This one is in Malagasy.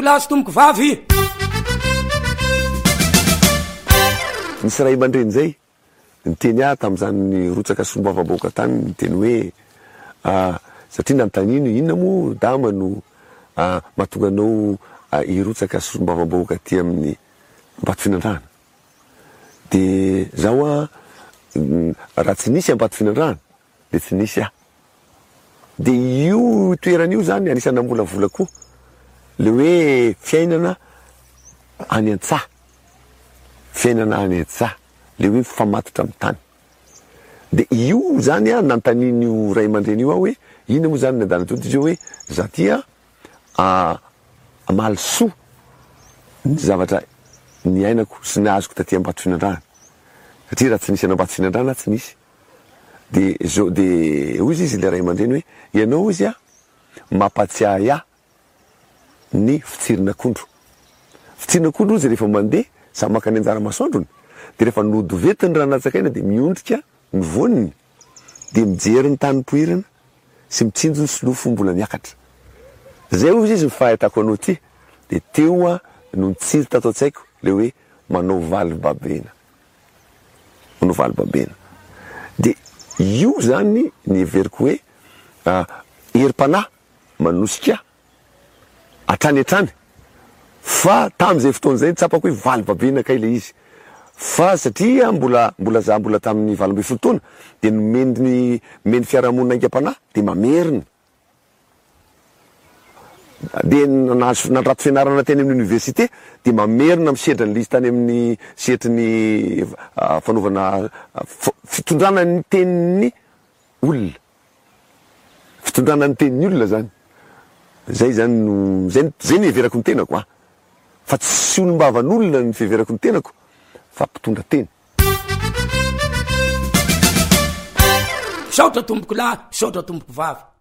tomboko lahy sy tomboko vavy. Nisy ray aman-dreny zay niteny tam'izany ny rotsaka sombavaboaka tany niteny hoe satria nanontany inona mo dama no mahatonga anao hirotsaka sombavaboaka ty amin'ny Ambato Finandrana. De zaho raha tsy nisy Ambato Finandrana de tsy nisy de io toeran'io zany anisana mbola koa le hoe fiainana any an-tsaha, fiainana any an-tsaha, le hoe mifamatotra amin'ny tany. De io zany nanontanin'io ray aman-dreny io hoe ina moa zany nadana toto izy hoe za tia mahalisoa ny zavatra ny ainako sy ny azoko taty Ambato Finandrana satria raha tsy nisy an'Ambato Finandrana tsy nisy. De hoy izy le ray aman-dreny hoe ianao izy mampatsiahy ny fitsirin'akondro. Fitsirin'akondro izy rehefa mandeha samy maka ny anjara masoandrony de rehefa nodovetiny raha natsakaina de miondrika ny voniny de mijery ny tany poirina sy mitsinjo ny silofo mbola miakatra. Zay hoy izy fahitako anao ty de teo no nitsiry tato an-tsaiko le hoe manao valy babena, manao valy babena. De io zany ny everiko hoe herim-panahy manosika atrany fa tam'izay fotoana zay tsapako hoe valy babena kay le izy fa satria mbola tamin'ny 20 taona de nomeny fiarahamonina aingam-panahy de mamerina de nandrato fianarana teny amin'ny université de mamerina misedra ny lizy tany amin'ny setrin'ny fanaovana fitondrana ny tenin'ny olona, fitondrana ny tenin'ny olona zany. Zay zany zay ny everako ny tenako fa tsy olombavan'olona ny fiheverako ny tenako fa mpitondra teny. Saotra tomboko lahy, saotra tomboko vavy.